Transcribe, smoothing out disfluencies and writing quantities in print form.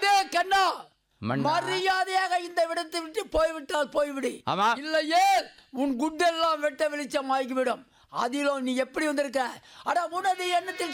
அடே கண்ணா, மன்னா. மரியாதையாக இந்த விடத்தை விட்டு போய்விட்டால் போய்விடு. ஆமா. இல்லையே உன் குட்டெல்லாம் வெட்ட வெளிச்சம் ஆகிவிடும். அதிலும் நீ எப்படி வந்திருக்க? அட உனது எண்ணத்தில்